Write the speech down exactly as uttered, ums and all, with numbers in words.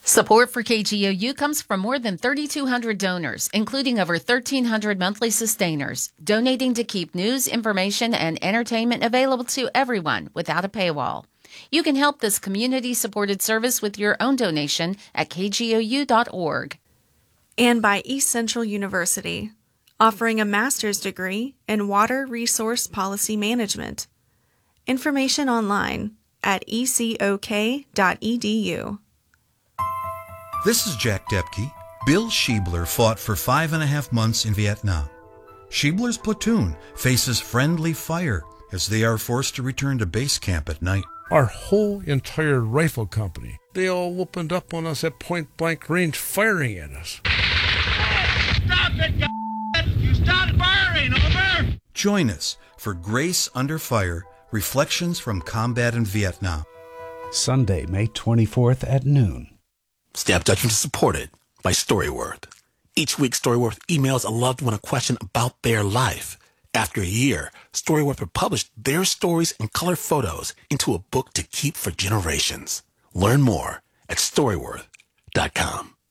Support for K G O U comes from more than thirty-two hundred donors, including over thirteen hundred monthly sustainers, donating to keep news, information, and entertainment available to everyone without a paywall. You can help this community-supported service with your own donation at k g o u dot org. And by East Central University, offering a master's degree in Water Resource Policy Management. Information online at e c o k dot e d u. This is Jack Depke. Bill Schiebler fought for five and a half months in Vietnam. Schiebler's platoon faces friendly fire as they are forced to return to base camp at night. Our whole entire rifle company, they all opened up on us at point-blank range firing at us. Stop it, God! You stopped firing, over! Join us for Grace Under Fire, Reflections from Combat in Vietnam. Sunday, May twenty-fourth at noon. Staff Judgment is supported by Storyworth. Each week, Storyworth emails a loved one a question about their life. After a year, Storyworth will publish their stories and color photos into a book to keep for generations. Learn more at storyworth dot com.